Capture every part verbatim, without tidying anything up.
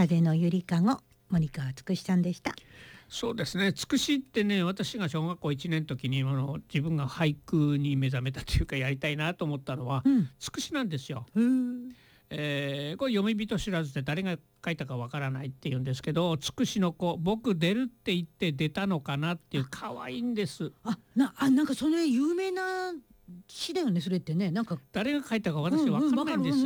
風のゆりかご、森川つくしさんでした。 そうですね、つくしってね、私が小学校いちねんの時にあの自分が俳句に目覚めたというかやりたいなと思ったのは、うん、つくしなんですよ。えー、これ読み人知らずで誰が書いたかわからないっていうんですけど、つくしの子、僕出るって言って出たのかなっていう可愛いんです。 あ、な、あ、なんかそれ有名な詩だよね、それってね。なんか誰が書いたか私わかんないんです。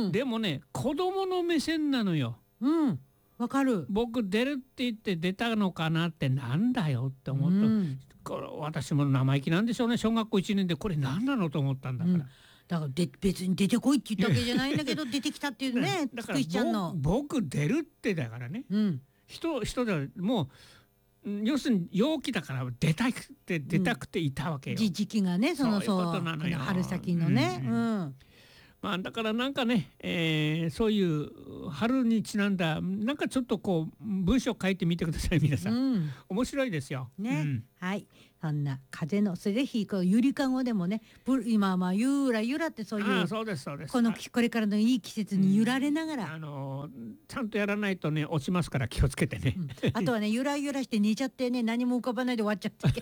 でもね、子供の目線なのよ。 うん、わかる。 僕出るって言って出たのかなってなんだよって思った、うん、これ私も生意気なんでしょうね。小学校いちねんでこれ何なのと思ったんだから、うん、 だからで別に出てこいって言ったわけじゃないんだけど出てきたっていうね。 だからちゃんの僕出るってだからね、うん、人人でもう要するに陽気だから出たくて出たくていたわけよ、 うん、時期がね、そのそういうことなのよ。春先のね、うんうん、 まあ、だからなんかね、えー、そういう春にちなんだなんかちょっとこう文章書いてみてください皆さん、うん、面白いですよね、うん、はい。そんな風のそれぜひこうゆりかごでもね、今はまあゆらゆらってそういう、 あ、そうですそうです、 このこれからのいい季節に揺られながら、 うん、あのちゃんとやらないとね落ちますから気をつけてね、うん、 あとはねゆらゆらして寝ちゃってね何も浮かばないで終わっちゃって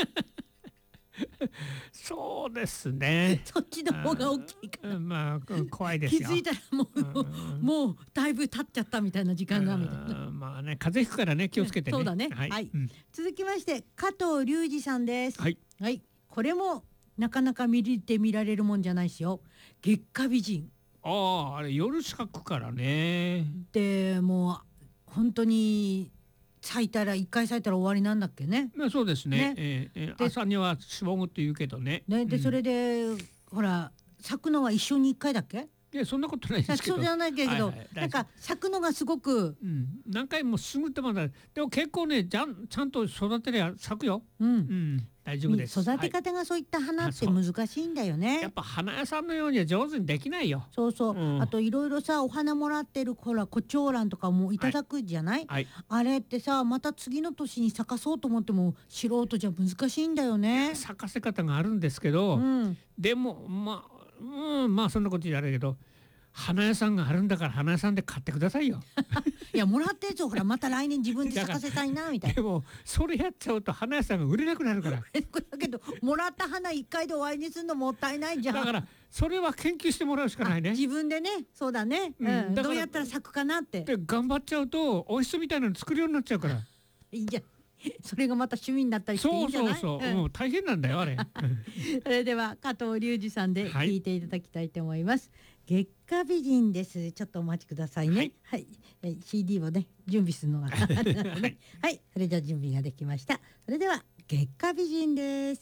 そうですね。 そっちの方が大きいから。 まあ怖いですよ。 気づいたらもう、うん、もうだいぶ経っちゃったみたいな時間がみたいな。 まあね、風邪ひくからね気をつけてね。 そうだね。はい。はい、うん、続きまして加藤隆二さんです。はい。はい。これもなかなか見て見られるもんじゃないですよ。月下美人。 ああ、あれ夜咲くからね。 でもう本当に。咲いたら一回咲いたら終わりなんだっけね。 まあそうですね。ね、えーえー、朝にはしぼむって言うけどね。 ね、で、うん、それでほら咲くのは一生に一回だっけ？ いやそんなことないですけど。 そうじゃないけど、はいはい、なんか咲くのがすごく、 うん、何回もすぐってまだでも結構ねちゃんちゃんと育てりゃ咲くよ。うん、うん、大丈夫です。 育て方がそういった花って難しいんだよね。 やっぱ花屋さんのようには上手にできないよ。 そうそう。うん、あといろいろさお花もらってるほら胡蝶蘭とかもいただくじゃない？はいはい、あれってさまた次の年に咲かそうと思っても素人じゃ難しいんだよね。 咲かせ方があるんですけど、うん、でもまあ、うん、まあそんなこと言われるけど。花屋さんがあるんだから花屋さんで買ってくださいよ。 いやもらったやつをほらまた来年自分で咲かせたいなみたいな。 でもそれやっちゃうと花屋さんが売れなくなるから。 だけどもらった花一回で終わりにするのもったいないじゃん。 だからそれは研究してもらうしかないね。 自分でね、そうだね、うん、どうやったら咲くかなって。 で頑張っちゃうとお室みたいなの作るようになっちゃうから。 いいじゃん。それがまた趣味になったりしていいんじゃない？ そうそうそう、うん、もう大変なんだよあれ。 それでは加藤隆二さんで聞いていただきたいと思います。はい、月下美人です。ちょっとお待ちくださいね。はい、はい、シーディー をね準備するのが、ね、はい、それじゃ準備ができました。それでは月下美人です。